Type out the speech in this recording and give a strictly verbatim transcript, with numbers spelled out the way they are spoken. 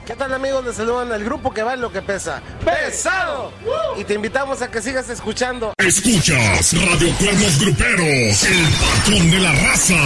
¿Qué tal, amigos? Les saludan el grupo que va en lo que pesa. ¡Pesado! Y te invitamos a que sigas escuchando. Escuchas Radio Cuernos Gruperos, el patrón de la raza.